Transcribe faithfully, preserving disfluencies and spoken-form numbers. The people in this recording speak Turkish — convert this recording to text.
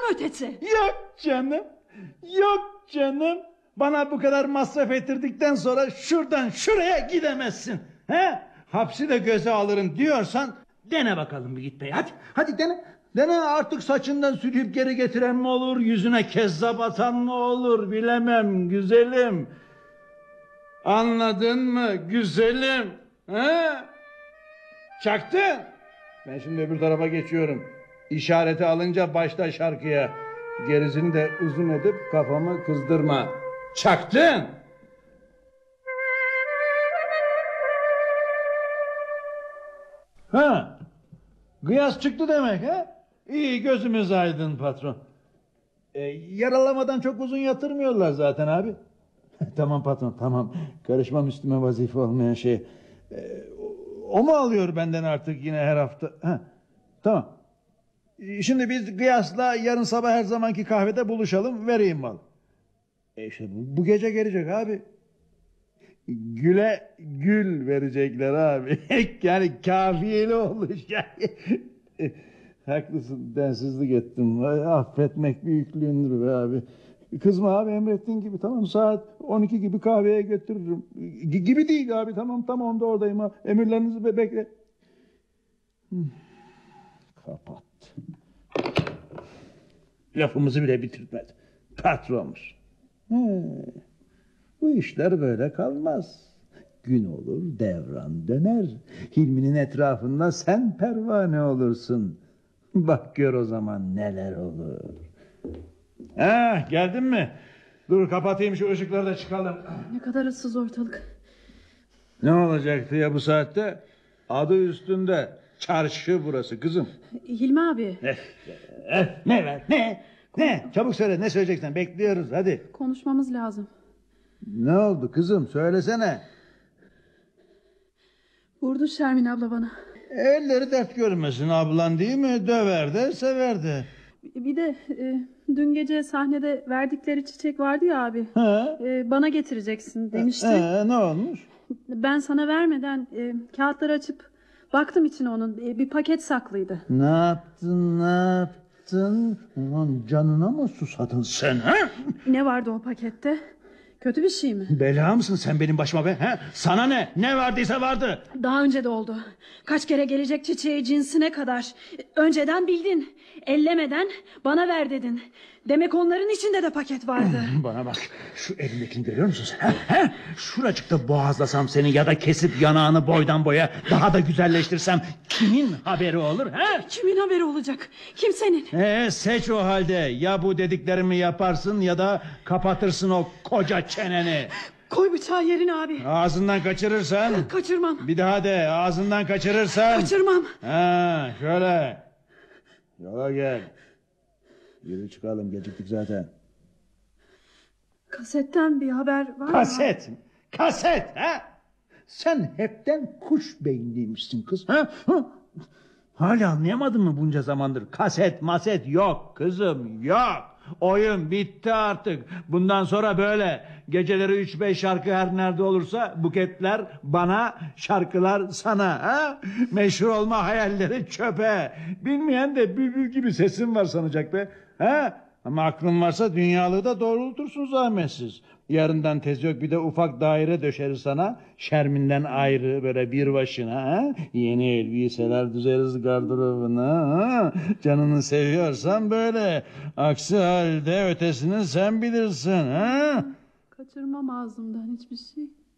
ötesi? Yok canım. Yok canım. Bana bu kadar masraf ettirdikten sonra şuradan şuraya gidemezsin. He? Hapsi de göze alırım diyorsan dene bakalım bir git bey. Hadi, hadi dene. Dene artık, saçından sürüp geri getiren mi olur? Yüzüne kezzap atan mı olur? Bilemem güzelim. Anladın mı güzelim? He? Çaktın. Ben şimdi öbür tarafa geçiyorum. İşareti alınca başla şarkıya. Gerisini de uzun edip kafamı kızdırma. Çaktın. Ha? Gıyas çıktı demek ha? İyi, gözümüz aydın patron. E, yaralamadan çok uzun yatırmıyorlar zaten abi. Tamam patron, tamam. Karışmam üstüme vazife olmayan şey. E, o, o mu alıyor benden artık yine her hafta? Ha, tamam. E, şimdi biz Gıyas'la yarın sabah her zamanki kahvede buluşalım, vereyim mal. E işte bu, bu gece gelecek abi. Güle gül verecekler abi. Yani kafiyeli olacak. Haklısın, densizlik ettim. Affetmek büyüklüğündür be abi. Kızma abi, emrettiğin gibi, tamam, saat on iki gibi kahveye götürürüm. G gibi değil abi, tamam tamam, onda oradayım ha. Emirlerinizi be bekle. Kapat. Lafımızı bile bitirmedi. Patronmuş. He. Bu işler böyle kalmaz. Gün olur, devran döner. Hilmi'nin etrafında sen pervane olursun. Bak gör o zaman neler olur. Ha, geldin mi? Dur kapatayım şu ışıkları da çıkalım. Ne kadar ıssız ortalık. Ne olacaktı ya bu saatte? Adı üstünde. Çarşı burası kızım. Hilmi abi. Eh, eh, ne var ne? Ne? Çabuk söyle, ne söyleyeceksin? Bekliyoruz hadi. Konuşmamız lazım. Ne oldu kızım, söylesene. Vurdu Şermin abla bana. Elleri dert görmesin ablan, değil mi? Döver de sever de. Bir de e, dün gece sahnede verdikleri çiçek vardı ya abi. E, bana getireceksin demişti. Ee, ne olmuş? Ben sana vermeden e, kağıtları açıp baktım içine onun. E, bir paket saklıydı. Ne yaptın ne yaptın? Ulan canına mı susadın sen ha? Ne vardı o pakette? Kötü bir şey mi? Bela mısın sen benim başıma be? He? Sana ne? Ne vardıysa vardı. Daha önce de oldu. Kaç kere gelecek çiçeği, cinsine kadar. Önceden bildin. Ellemeden bana ver dedin. Demek onların içinde de paket vardı. Bana bak, şu elimdekini görüyor musun sen? He? He? Şuracıkta boğazlasam seni ya da kesip yanağını boydan boya daha da güzelleştirsem kimin haberi olur? He? Kimin haberi olacak? Kimsenin. Ee, seç o halde. Ya bu dediklerimi yaparsın ya da kapatırsın o koca çeneni. Koy bıçağı yerine abi. Ağzından kaçırırsan. Kaçırmam. Bir daha de, ağzından kaçırırsan. Kaçırmam. Ha, şöyle. Yola gel. Yürü çıkalım, geciktik zaten. Kasetten bir haber var mı? Kaset mi? Kaset ha? Sen hepten kuş beyinliymişsin kız. Ha? Ha? Hala anlayamadın mı bunca zamandır? Kaset maset yok kızım, yok. Oyun bitti artık. Bundan sonra böyle. Geceleri üç beş şarkı her nerede olursa buketler bana, şarkılar sana. Ha? Meşhur olma hayalleri çöpe. Bilmeyen de bülbül gibi sesin var sanacak be. Ha? Ama aklın varsa dünyalığı da doğrultursun zahmetsiz. Yarından tez yok bir de ufak daire döşeriz sana. Şerminden ayrı böyle bir başına. Ha? Yeni elbiseler düzeriz gardırobuna. Ha? Canını seviyorsan böyle. Aksi halde ötesini sen bilirsin. Ha? Kaçırmam ağzımdan hiçbir şey.